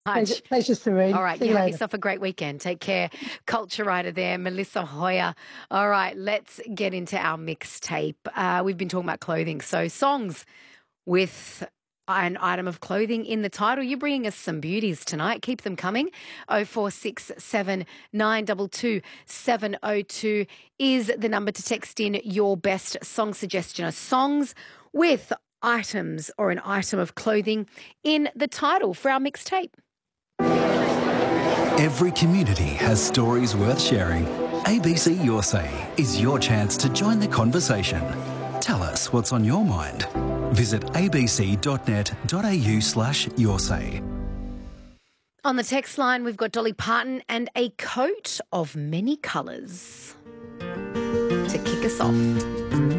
Much. Pleasure, Serene. All right, See you you have later. yourself a great weekend. Take care. Culture writer there, Melissa Hoyer. All right, let's get into our mixtape. We've been talking about clothing. So songs with an item of clothing in the title. You're bringing us some beauties tonight. Keep them coming. 0467 922 702 is the number to text in your best song suggestion. Songs with items or an item of clothing in the title for our mixtape. Every community has stories worth sharing. ABC Your Say is your chance to join the conversation. Tell us what's on your mind. Visit abc.net.au/yoursay. On the text line, we've got Dolly Parton and A Coat of Many Colours to kick us off.